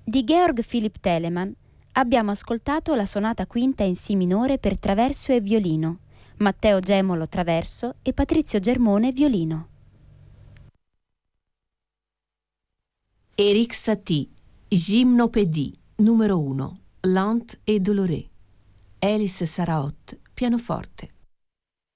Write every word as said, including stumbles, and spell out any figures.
Di Georg Philipp Telemann abbiamo ascoltato la sonata quinta in Si minore per traverso e violino, Matteo Gemolo traverso e Patrizio Germone violino. Éric Satie, Gymnopédie, numero uno, Lente et Dolorée. Elis Saraot, pianoforte.